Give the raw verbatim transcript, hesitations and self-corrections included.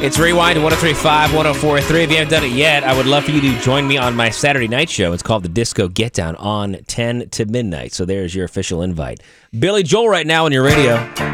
It's Rewind one oh three point five, one oh four point three. If you haven't done it yet, I would love for you to join me on my Saturday night show. It's called the Disco Get Down on ten to midnight. So there's your official invite. Billy Joel right now on your radio.